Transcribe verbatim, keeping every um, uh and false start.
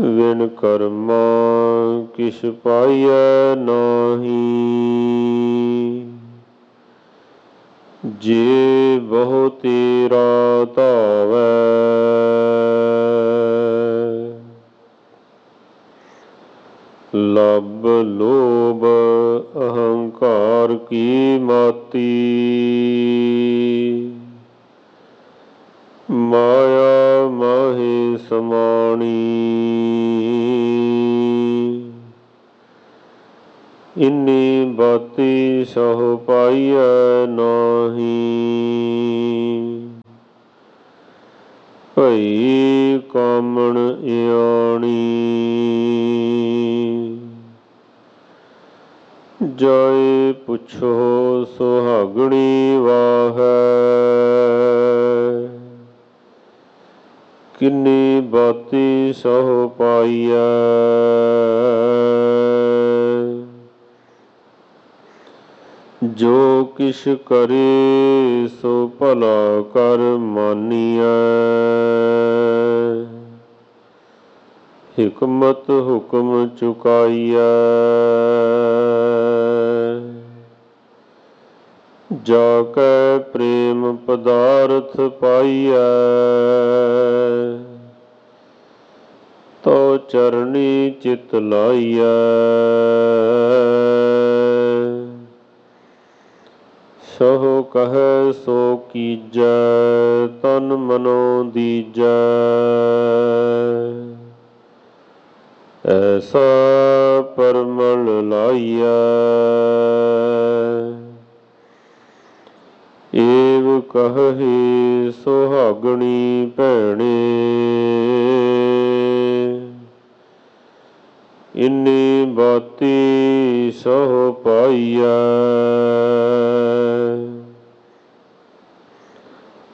ਵਿਣ ਕਰਮਾ ਕਿਛ ਪਾਈਐ ਨਾਹੀ। ਜੇ ਬਹੁ ਤੇਰਾ ਧਾਵੈ ਲੱਭ ਲੋਭ ਅਹੰਕਾਰ ਕੀ ਮਾਤੀ। ਮਾਇਆ ਮਾਹੇ ਸਮਾਣੀ ਇੰਨੀ ਬਾਤੀ ਸਹੁ ਪਾਈਐ ਨਾਹੀ। ਭਈ ਕਾਮਣ ਇਆਣੀ ਜਾਇ ਪੁੱਛੋ ਸੁਹਾਗਣੀ ਵਾਹੈ। ਕਿੰਨੀ ਬਾਤੀ ਸਹੁ ਪਾਈਐ ਜੋ ਕਿਛ ਕਰੇ ਸੋ ਭਲਾ ਕਰ ਮਾਨੀਐ। ਹਿਕਮਤ ਹੁਕਮ ਚੁਕਾਈਐ ਜਾ ਕੈ ਪ੍ਰੇਮ ਪਦਾਰਥ ਪਾਈਐ। ਤੋ ਚਰਣੀ ਚਿਤ ਲਾਈਐ ਸਹੁ ਕਹੈ ਸੋ ਕੀਜੈ ਤਨ ਮਨੋ ਦੀਜੈ। ਐਸਾ ਪਰਮਲ ਲਾਈਐ ਏਵ ਕਹਹਿ ਸੁਹਾਗਣੀ ਭੈਣੇ। ਇੰਨੀ ਬਾਤੀ ਸਹੁ ਪਾਈਐ